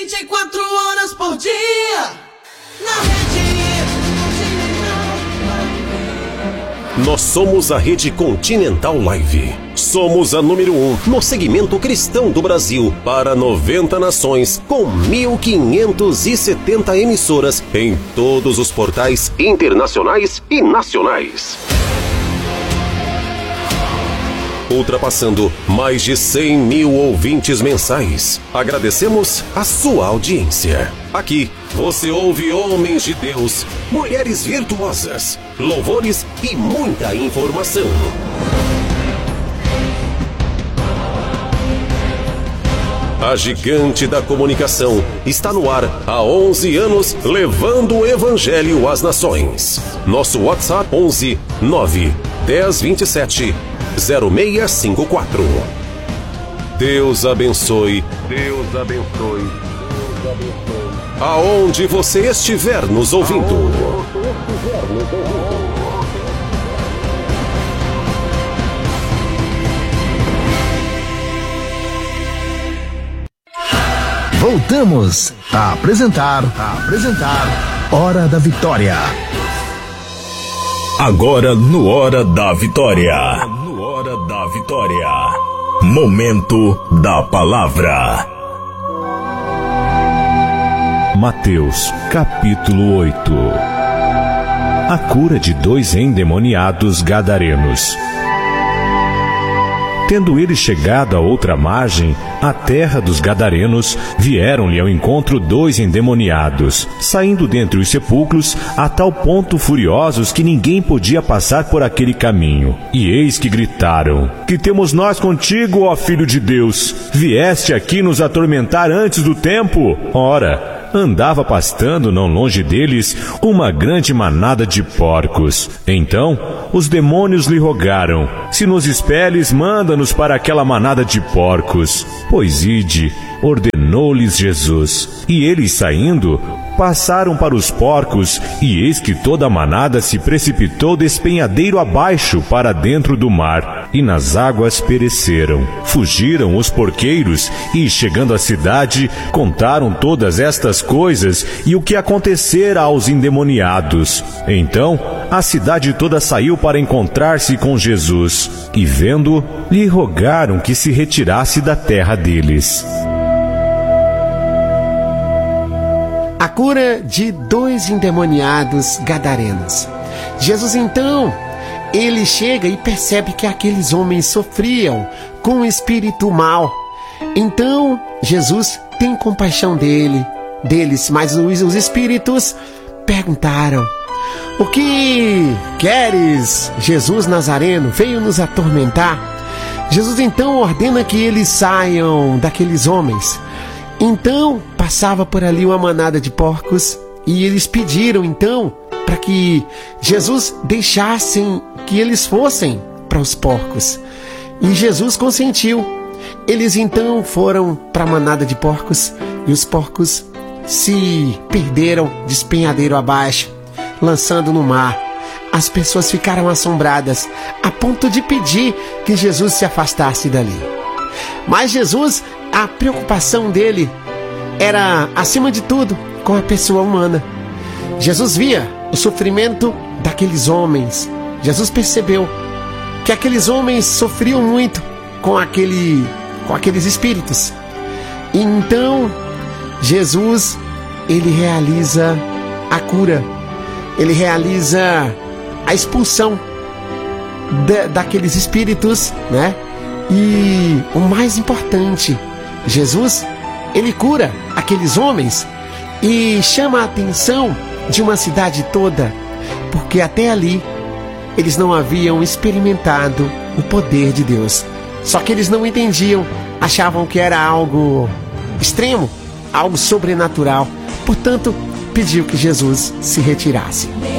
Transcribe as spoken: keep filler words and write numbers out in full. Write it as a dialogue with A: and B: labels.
A: vinte e quatro horas por dia, na Rede Continental.
B: Nós somos a Rede Continental Live. Somos a número um no segmento cristão do Brasil para noventa nações, com mil quinhentas e setenta emissoras em todos os portais internacionais e nacionais. Ultrapassando mais de cem mil ouvintes mensais. Agradecemos a sua audiência. Aqui você ouve homens de Deus, mulheres virtuosas, louvores e muita informação. A gigante da comunicação está no ar há onze anos, levando o evangelho às nações. Nosso WhatsApp onze nove dez vinte e sete zero seis cinco quatro. Deus abençoe. Deus abençoe. Deus abençoe. Aonde você estiver nos ouvindo.
C: Voltamos a apresentar, a apresentar Hora da Vitória.
D: Agora no Hora da Vitória. No Hora da Vitória. Momento da Palavra. Mateus, capítulo oito. A cura de dois endemoniados gadarenos. Tendo eles chegado à outra margem, a terra dos gadarenos, vieram-lhe ao encontro dois endemoniados, saindo dentre os sepulcros, a tal ponto furiosos que ninguém podia passar por aquele caminho. E eis que gritaram: Que temos nós contigo, ó Filho de Deus? Vieste aqui nos atormentar antes do tempo? Ora, andava pastando não longe deles uma grande manada de porcos. Então os demônios lhe rogaram: Se nos expeles, manda-nos para aquela manada de porcos. Pois ide, ordenou-lhes Jesus. E eles, saindo, passaram para os porcos, e eis que toda a manada se precipitou despenhadeiro abaixo para dentro do mar, e nas águas pereceram. Fugiram os porqueiros, e, chegando à cidade, contaram todas estas coisas e o que acontecera aos endemoniados. Então a cidade toda saiu para encontrar-se com Jesus, e vendo, lhe rogaram que se retirasse da terra deles.
E: A cura de dois endemoniados gadarenos. Jesus, então, ele chega e percebe que aqueles homens sofriam com um espírito mau. Então, Jesus tem compaixão dele, deles, mas os, os espíritos perguntaram: O que queres, Jesus Nazareno? Veio nos atormentar? Jesus, então, ordena que eles saiam daqueles homens. Então, passava por ali uma manada de porcos, e eles pediram, então, para que Jesus deixassem que eles fossem para os porcos. E Jesus consentiu. Eles, então, foram para a manada de porcos, e os porcos se perderam despenhadeiro abaixo, lançando no mar. As pessoas ficaram assombradas, a ponto de pedir que Jesus se afastasse dali. Mas Jesus, a preocupação dele era, acima de tudo, com a pessoa humana. Jesus via o sofrimento daqueles homens. Jesus percebeu que aqueles homens sofriam muito com, aquele, com aqueles espíritos. E então, Jesus, ele realiza a cura. Ele realiza a expulsão da, daqueles espíritos, né? E o mais importante, Jesus, ele cura aqueles homens e chama a atenção de uma cidade toda, porque até ali eles não haviam experimentado o poder de Deus. Só que eles não entendiam, achavam que era algo extremo, algo sobrenatural. Portanto, pediu que Jesus se retirasse.